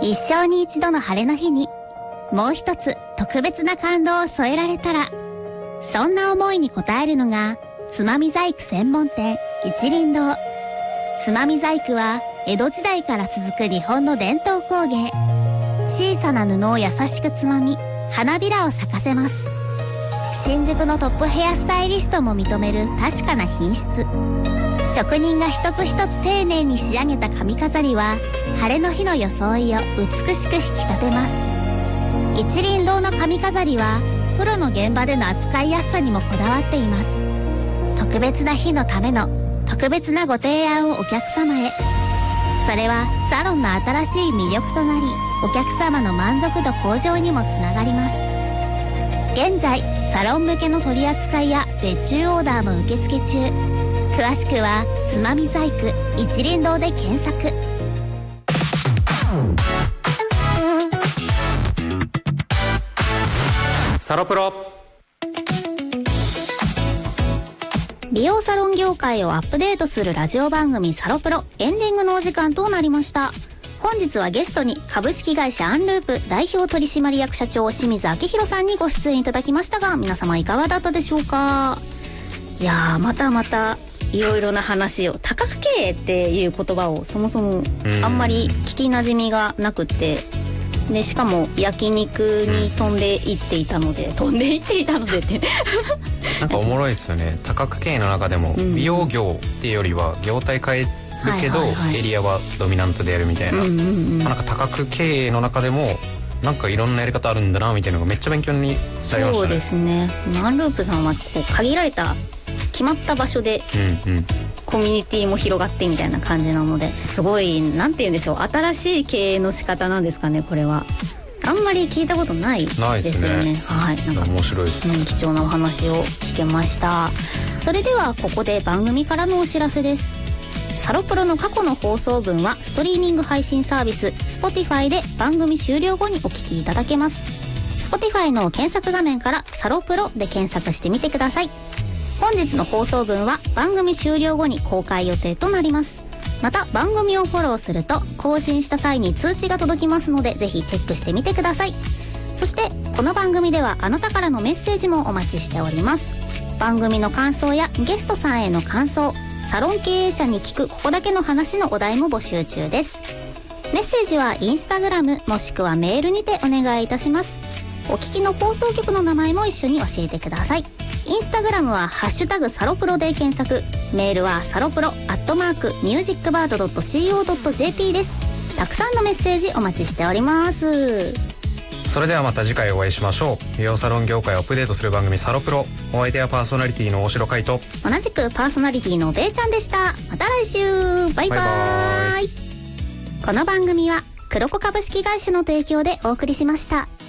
一生に一度の晴れの日にもう一つ特別な感動を添えられたら、そんな思いに応えるのがつまみ細工専門店一輪堂。つまみ細工は江戸時代から続く日本の伝統工芸。小さな布を優しくつまみ花びらを咲かせます。新宿のトップヘアスタイリストも認める確かな品質。職人が一つ一つ丁寧に仕上げた髪飾りは晴れの日の装いを美しく引き立てます。一輪堂の髪飾りはプロの現場での扱いやすさにもこだわっています。特別な日のための特別なご提案をお客様へ。それはサロンの新しい魅力となり、お客様の満足度向上にもつながります。現在サロン向けの取り扱いや別注オーダーも受付中。詳しくはつまみ細工一輪堂で検索。 サロプロ。 美容サロン業界をアップデートするラジオ番組サロプロ、エンディングのお時間となりました。本日はゲストに株式会社アンループ代表取締役社長清水明宏さんにご出演いただきましたが、皆様いかがだったでしょうか。いやー、またいろいろな話を、多角経営っていう言葉をそもそもあんまり聞きなじみがなくって、でしかも焼肉に飛んでいっていたのでってなんかおもろいですよね。多角経営の中でも美容業っていうよりは業態変えるけどエリアはドミナントでやるみたいな、なんか多角経営の中でもなんかいろんなやり方あるんだなみたいなのがめっちゃ勉強になりましたね。 そうですね。アンループさんはこう限られた決まった場所でコミュニティも広がってみたいな感じなので、すごいなんて言うんでしょう、新しい経営の仕方なんですかね。これはあんまり聞いたことないですよね。はい、なんか面白いです、 貴重なお話を聞けました。それではここで番組からのお知らせです。サロプロの過去の放送分はストリーミング配信サービス Spotify で番組終了後にお聞きいただけます。 Spotify の検索画面からサロプロで検索してみてください。本日の放送分は番組終了後に公開予定となります。また番組をフォローすると更新した際に通知が届きますので、ぜひチェックしてみてください。そしてこの番組ではあなたからのメッセージもお待ちしております。番組の感想やゲストさんへの感想、サロン経営者に聞くここだけの話のお題も募集中です。メッセージはインスタグラムもしくはメールにてお願いいたします。お聞きの放送局の名前も一緒に教えてください。インスタグラムはハッシュタグサロプロで検索、メールはサロプロ@musicbird.co.jp です。たくさんのメッセージお待ちしております。 それではまた次回お会いしましょう。美容サロン業界をアップデートする番組サロプロ、お相手はパーソナリティの大城海斗、 同じくパーソナリティのべーちゃんでした。また来週、バイバーイ。この番組は黒子株式会社の提供でお送りしました。